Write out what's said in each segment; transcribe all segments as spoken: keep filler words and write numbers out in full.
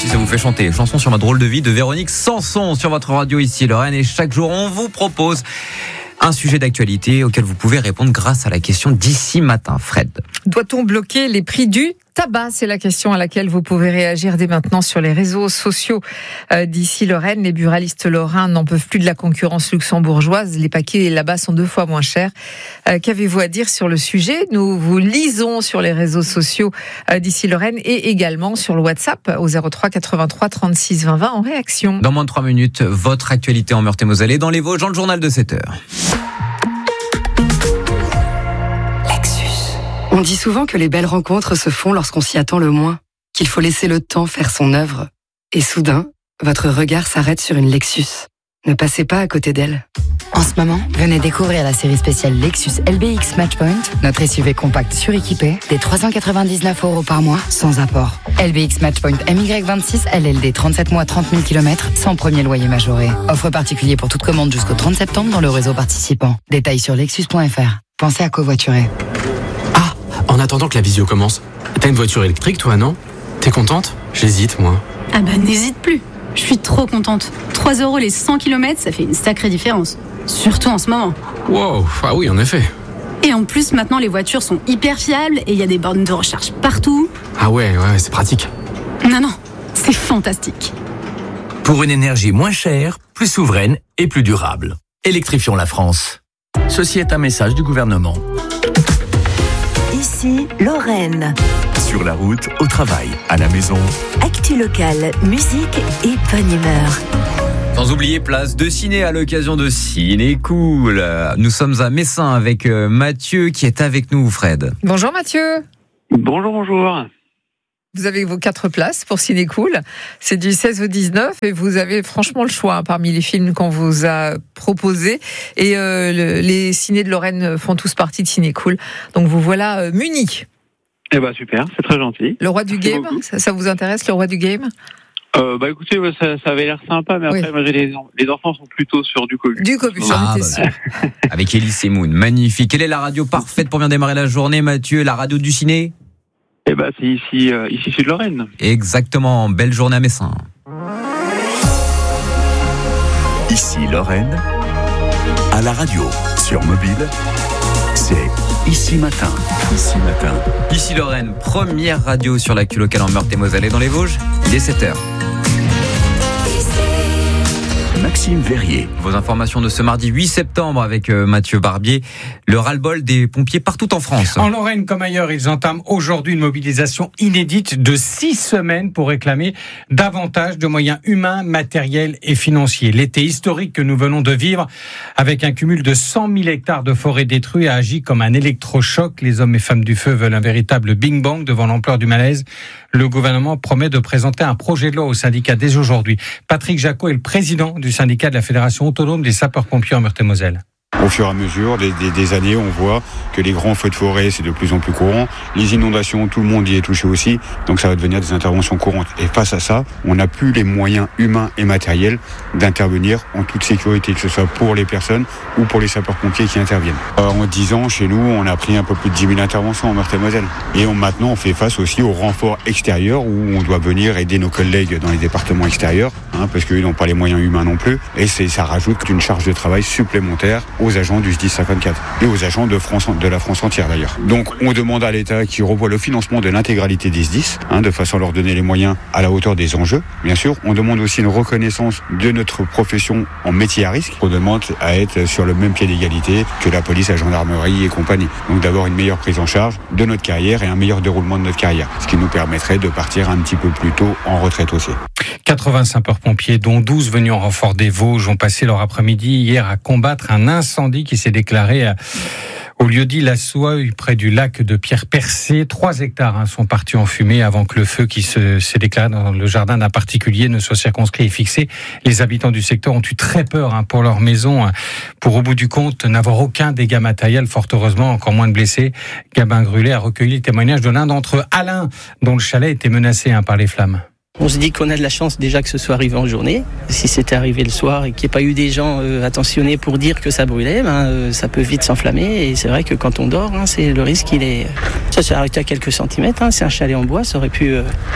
si ça vous fait chanter. Chanson sur ma drôle de vie de Véronique Sanson sur votre radio ici Lorraine. Et chaque jour, on vous propose un sujet d'actualité auquel vous pouvez répondre grâce à la question d'ici matin. Fred. Doit-on bloquer les prix du tabac ? C'est la question à laquelle vous pouvez réagir dès maintenant sur les réseaux sociaux euh, d'ici Lorraine. Les buralistes lorrains n'en peuvent plus de la concurrence luxembourgeoise. Les paquets là-bas sont deux fois moins chers. Euh, qu'avez-vous à dire sur le sujet ? Nous vous lisons sur les réseaux sociaux euh, d'ici Lorraine et également sur le WhatsApp au zéro trois quatre-vingt-trois trente-six vingt vingt en réaction. Dans moins de trois minutes, votre actualité en Meurthe-et-Moselle et dans les Vosges, dans le journal de sept heures. On dit souvent que les belles rencontres se font lorsqu'on s'y attend le moins, qu'il faut laisser le temps faire son œuvre. Et soudain, votre regard s'arrête sur une Lexus. Ne passez pas à côté d'elle. En ce moment, venez découvrir la série spéciale Lexus L B X Matchpoint, notre S U V compact suréquipé, des trois cent quatre-vingt-dix-neuf euros par mois, sans apport. L B X Matchpoint M Y vingt-six, L L D, trente-sept mois, trente mille kilomètres, sans premier loyer majoré. Offre particulier pour toute commande jusqu'au trente septembre dans le réseau participant. Détails sur lexus point f r. Pensez à covoiturer. En attendant que la visio commence, t'as une voiture électrique toi, non ? T'es contente ? J'hésite, moi. Ah bah n'hésite plus. Je suis trop contente. trois euros les cent kilomètres, ça fait une sacrée différence. Surtout en ce moment. Wow, ah oui, en effet. Et en plus, maintenant, les voitures sont hyper fiables et il y a des bornes de recharge partout. Ah ouais, ouais, c'est pratique. Non, non, c'est fantastique. Pour une énergie moins chère, plus souveraine et plus durable. Électrifions la France. Ceci est un message du gouvernement. Ici, Lorraine. Sur la route, au travail, à la maison. Actu locale, musique et bonne humeur. Sans oublier place de ciné à l'occasion de Ciné Cool. Nous sommes à Messin avec Mathieu qui est avec nous, Fred. Bonjour Mathieu. Bonjour, bonjour. Vous avez vos quatre places pour Ciné Cool. C'est du seize au dix-neuf et vous avez franchement le choix hein, parmi les films qu'on vous a proposés. Et euh, le, les cinés de Lorraine font tous partie de Ciné Cool. Donc vous voilà euh, munis. Eh ben super, c'est très gentil. Le roi du Merci game, ça, ça vous intéresse, le roi du game ? euh, Bah écoutez, ça, ça avait l'air sympa, mais après, oui. moi, j'ai les, les enfants sont plutôt sur du Cobu. Du Cobu, j'en ah, étais bah, sûr. Avec Elise et Moon, magnifique. Quelle est la radio parfaite pour bien démarrer la journée, Mathieu ? La radio du ciné ? Eh ben, c'est ici, euh, ici Sud Lorraine. Exactement. Belle journée à Messin. Ici Lorraine, à la radio, sur mobile, c'est Ici Matin. Ici Matin. Ici Lorraine, première radio sur l'actu locale en Meurthe-et-Moselle et dans les Vosges. Il est sept heures. Maxime Verrier. Vos informations de ce mardi huit septembre avec euh, Mathieu Barbier. Le ras-le-bol des pompiers partout en France. En Lorraine comme ailleurs, ils entament aujourd'hui une mobilisation inédite de six semaines pour réclamer davantage de moyens humains, matériels et financiers. L'été historique que nous venons de vivre, avec un cumul de cent mille hectares de forêt détruits, a agi comme un électrochoc. Les hommes et femmes du feu veulent un véritable bing-bang devant l'ampleur du malaise. Le gouvernement promet de présenter un projet de loi au syndicat dès aujourd'hui. Patrick Jacot est le président du syndicat de la Fédération autonome des sapeurs-pompiers en Meurthe-et-Moselle. Au fur et à mesure des, des, des années, on voit que les grands feux de forêt, c'est de plus en plus courant. Les inondations, tout le monde y est touché aussi. Donc ça va devenir des interventions courantes. Et face à ça, on n'a plus les moyens humains et matériels d'intervenir en toute sécurité, que ce soit pour les personnes ou pour les sapeurs-pompiers qui interviennent. Euh, en dix ans, chez nous, on a pris un peu plus de dix mille interventions en Meurthe-et-Moselle. Et on, maintenant, on fait face aussi aux renforts extérieurs où on doit venir aider nos collègues dans les départements extérieurs, hein, parce qu'ils n'ont pas les moyens humains non plus. Et c'est, ça rajoute une charge de travail supplémentaire aux agents du S D I S cinquante-quatre et aux agents de, France, de la France entière d'ailleurs. Donc on demande à l'État qui revoit le financement de l'intégralité des S D I S, hein, de façon à leur donner les moyens à la hauteur des enjeux, bien sûr. On demande aussi une reconnaissance de notre profession en métier à risque. On demande à être sur le même pied d'égalité que la police, la gendarmerie et compagnie. Donc d'avoir une meilleure prise en charge de notre carrière et un meilleur déroulement de notre carrière, ce qui nous permettrait de partir un petit peu plus tôt en retraite aussi. quatre-vingts sapeurs-pompiers, dont douze venus en renfort des Vosges, ont passé leur après-midi hier à combattre un incendie qui s'est déclaré à, au lieu-dit La Souaille, près du lac de Pierre-Percé. Trois hectares hein, sont partis en fumée avant que le feu qui se, s'est déclaré dans le jardin d'un particulier ne soit circonscrit et fixé. Les habitants du secteur ont eu très peur hein, pour leur maison, hein, pour au bout du compte n'avoir aucun dégât matériel, fort heureusement, encore moins de blessés. Gabin Grulet a recueilli le témoignage de l'un d'entre eux, Alain, dont le chalet était menacé hein, par les flammes. On se dit qu'on a de la chance déjà que ce soit arrivé en journée. Si c'était arrivé le soir et qu'il n'y ait pas eu des gens euh, attentionnés pour dire que ça brûlait, ben, euh, ça peut vite s'enflammer. Et c'est vrai que quand on dort, hein, c'est, le risque, il est... Ça s'est arrêté à quelques centimètres. Hein, c'est un chalet en bois, ça aurait pu euh,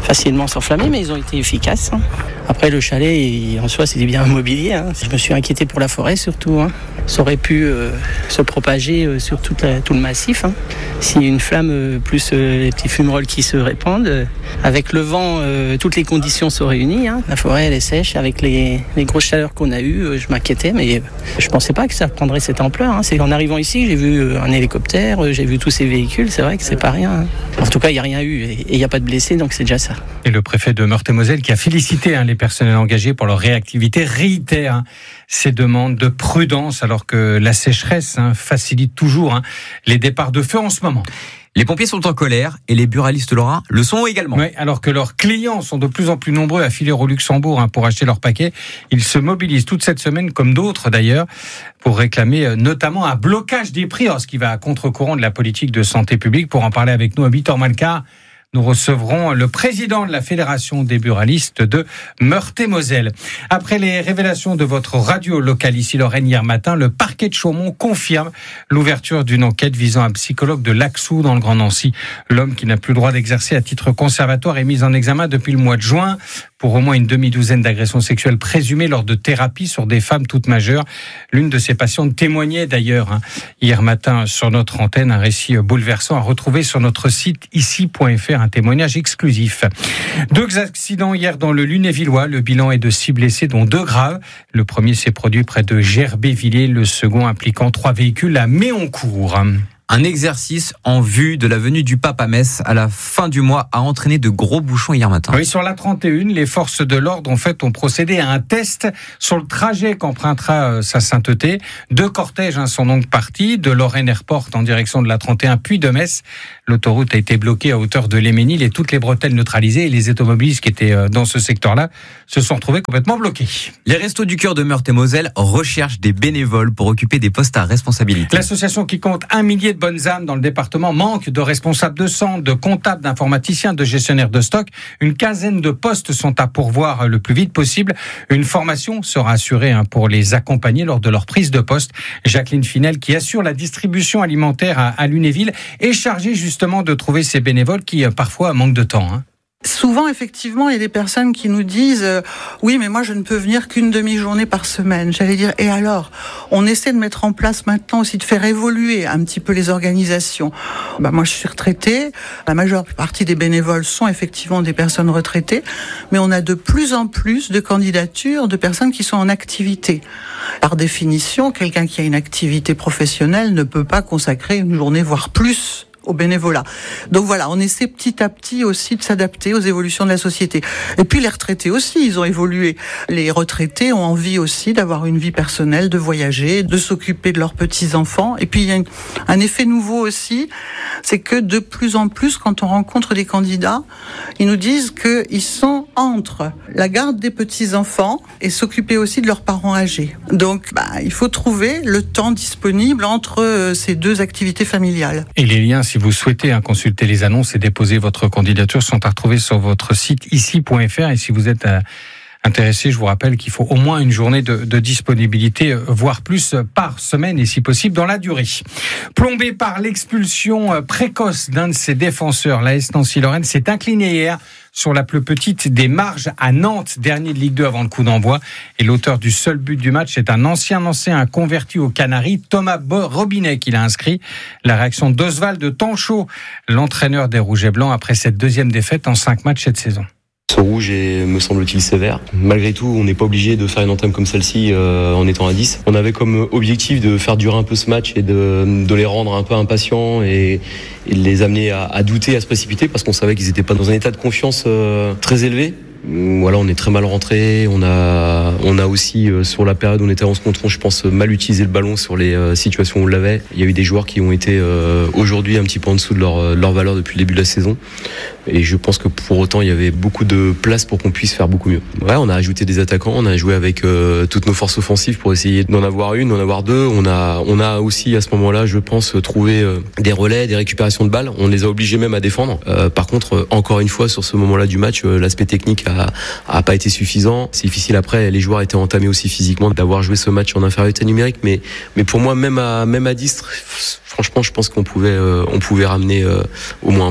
facilement s'enflammer, mais ils ont été efficaces. Hein. Après, le chalet, il, en soi, c'était bien immobilier. Hein. Je me suis inquiété pour la forêt, surtout. Hein. Ça aurait pu euh, se propager euh, sur toute la, tout le massif. Hein. S'il y a une flamme, euh, plus euh, les petits fumerolles qui se répandent, euh, avec le vent, euh, toutes les conditions sont réunies. Hein. La forêt, elle est sèche. Avec les, les grosses chaleurs qu'on a eues, euh, je m'inquiétais, mais euh, je ne pensais pas que ça prendrait cette ampleur. Hein. C'est en arrivant ici, j'ai vu euh, un hélicoptère, euh, j'ai vu tous ces véhicules. C'est vrai que c'est pas rien. Hein. En tout cas, il n'y a rien eu et il n'y a pas de blessés, donc c'est déjà ça. Et le préfet de Meurthe-et-Moselle, qui a félicité hein, les personnels engagés pour leur réactivité, réitère hein, ses demandes de prudence alors que la sécheresse hein, facilite toujours hein, les départs de feu en ce moment. Les pompiers sont en colère et les buralistes lorrains le sont également. Oui, alors que leurs clients sont de plus en plus nombreux à filer au Luxembourg hein, pour acheter leurs paquets, ils se mobilisent toute cette semaine, comme d'autres d'ailleurs, pour réclamer notamment un blocage des prix, ce qui va à contre-courant de la politique de santé publique. Pour en parler avec nous à huit heures moins le quart, nous recevrons le président de la Fédération des buralistes de Meurthe-et-Moselle. Après les révélations de votre radio locale ici Lorraine hier matin, le parquet de Chaumont confirme l'ouverture d'une enquête visant un psychologue de Laxou dans le Grand Nancy. L'homme qui n'a plus le droit d'exercer à titre conservatoire est mis en examen depuis le mois de juin pour au moins une demi-douzaine d'agressions sexuelles présumées lors de thérapies sur des femmes toutes majeures. L'une de ces patientes témoignait d'ailleurs hein, hier matin sur notre antenne, un récit bouleversant à retrouver sur notre site ici point f r, un témoignage exclusif. Deux accidents hier dans le Lunévillois, le bilan est de six blessés dont deux graves. Le premier s'est produit près de Gerbévillers, le second impliquant trois véhicules à Méoncourt. Un exercice en vue de la venue du pape à Metz à la fin du mois a entraîné de gros bouchons hier matin. Oui, sur la trente et une, les forces de l'ordre en fait ont procédé à un test sur le trajet qu'empruntera euh, sa sainteté. Deux cortèges hein, sont donc partis de Lorraine Airport en direction de la trente et un puis de Metz. L'autoroute a été bloquée à hauteur de l'Héménil et toutes les bretelles neutralisées et les automobilistes qui étaient euh, dans ce secteur-là se sont retrouvés complètement bloqués. Les Restos du Cœur de Meurthe-et-Moselle recherchent des bénévoles pour occuper des postes à responsabilité. L'association qui compte un millier de bonnes âmes dans le département manque de responsables de centre, de comptables, d'informaticiens, de gestionnaires de stock. Une quinzaine de postes sont à pourvoir le plus vite possible. Une formation sera assurée pour les accompagner lors de leur prise de poste. Jacqueline Finel, qui assure la distribution alimentaire à Lunéville, est chargée justement de trouver ces bénévoles qui parfois manquent de temps. Hein. Souvent, effectivement, il y a des personnes qui nous disent euh, « Oui, mais moi, je ne peux venir qu'une demi-journée par semaine. » J'allais dire « Et alors ?» On essaie de mettre en place maintenant aussi, de faire évoluer un petit peu les organisations. Bah, moi, je suis retraitée. La majeure partie des bénévoles sont effectivement des personnes retraitées. Mais on a de plus en plus de candidatures de personnes qui sont en activité. Par définition, quelqu'un qui a une activité professionnelle ne peut pas consacrer une journée, voire plus, au bénévolat. Donc voilà, on essaie petit à petit aussi de s'adapter aux évolutions de la société. Et puis les retraités aussi, ils ont évolué. Les retraités ont envie aussi d'avoir une vie personnelle, de voyager, de s'occuper de leurs petits-enfants. Et puis il y a une, un effet nouveau aussi, c'est que de plus en plus, quand on rencontre des candidats, ils nous disent qu'ils sont entre la garde des petits-enfants et s'occuper aussi de leurs parents âgés. Donc bah, il faut trouver le temps disponible entre ces deux activités familiales. Et les liens, si vous souhaitez hein, consulter les annonces et déposer votre candidature, sont à retrouver sur votre site ici point f r. Et si vous êtes euh, intéressé, je vous rappelle qu'il faut au moins une journée de, de disponibilité, voire plus par semaine et si possible dans la durée. Plombé par l'expulsion précoce d'un de ses défenseurs, l'A S Nancy-Lorraine s'est incliné hier sur la plus petite des marges à Nantes, dernier de Ligue deux avant le coup d'envoi. Et l'auteur du seul but du match est un ancien Nancéen converti aux Canaries, Thomas Robinet, qui l'a inscrit. La réaction d'Oswald Tanchot, l'entraîneur des Rouges et Blancs, après cette deuxième défaite en cinq matchs cette saison. Ce rouge est, me semble-t-il, sévère. Malgré tout, on n'est pas obligé de faire une entame comme celle-ci euh, en étant à dix. On avait comme objectif de faire durer un peu ce match et de, de les rendre un peu impatients et, et de les amener à, à douter, à se précipiter, parce qu'on savait qu'ils n'étaient pas dans un état de confiance euh, très élevé. Voilà, on est très mal rentré. On a, on a aussi euh, sur la période où on était onze contre onze, je pense, mal utilisé le ballon sur les euh, situations où on l'avait. Il y a eu des joueurs qui ont été euh, aujourd'hui un petit peu en dessous de leur, leur valeur depuis le début de la saison. Et je pense que pour autant, il y avait beaucoup de place pour qu'on puisse faire beaucoup mieux. Ouais, on a ajouté des attaquants, on a joué avec euh, toutes nos forces offensives pour essayer d'en avoir une, d'en avoir deux. On a, on a aussi à ce moment-là, je pense, trouvé euh, des relais, des récupérations de balles. On les a obligés même à défendre. Euh, par contre, euh, encore une fois, sur ce moment-là du match, euh, l'aspect technique a, a pas été suffisant. C'est difficile après. Les joueurs étaient entamés aussi physiquement d'avoir joué ce match en infériorité numérique. Mais, mais pour moi, même à, même à dix, franchement, je pense qu'on pouvait, euh, on pouvait ramener euh, au moins un point.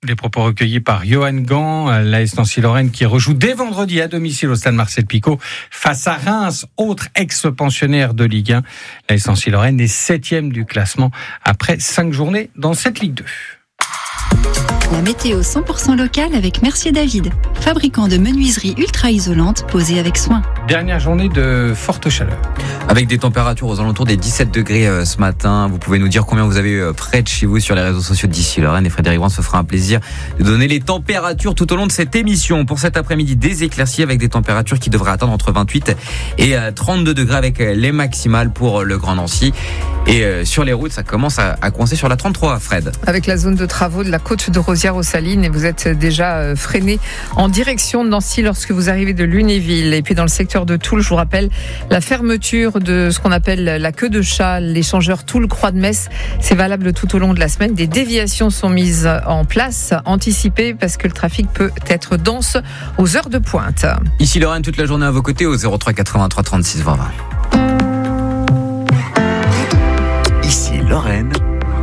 Les propos recueillis par Johan Gant, l'A S Nancy-Lorraine qui rejoue dès vendredi à domicile au stade Marcel Picot face à Reims, autre ex-pensionnaire de Ligue un. L'A S Nancy-Lorraine est septième du classement après cinq journées dans cette Ligue deux. La météo cent pour cent locale avec Mercier David, fabricant de menuiseries ultra isolantes posées avec soin. Dernière journée de forte chaleur. Avec des températures aux alentours des dix-sept degrés ce matin. Vous pouvez nous dire combien vous avez près de chez vous sur les réseaux sociaux d'ici Lorraine. Et Frédéric Rouen se fera un plaisir de donner les températures tout au long de cette émission. Pour cet après-midi, des éclaircies avec des températures qui devraient atteindre entre vingt-huit et trente-deux degrés avec les maximales pour le Grand Nancy. Et sur les routes, ça commence à coincer sur la trente-trois, Fred. Avec la zone de travaux de la côte de Rosières aux Salines, et vous êtes déjà freiné en direction de Nancy lorsque vous arrivez de Lunéville. Et puis dans le secteur de Toul, je vous rappelle la fermeture de ce qu'on appelle la queue de chat, l'échangeur Toul-Croix de Metz. C'est valable tout au long de la semaine. Des déviations sont mises en place, anticipées, parce que le trafic peut être dense aux heures de pointe. Ici Lorraine, toute la journée à vos côtés au zéro trois quatre-vingt-trois trente-six vingt vingt. Ici Lorraine.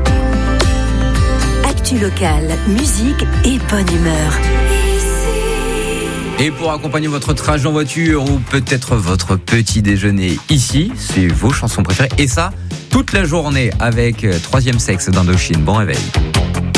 Actu locale, musique et bonne humeur. Et pour accompagner votre trajet en voiture ou peut-être votre petit déjeuner ici, c'est vos chansons préférées. Et ça, toute la journée avec Troisième Sexe d'Indochine. Bon réveil.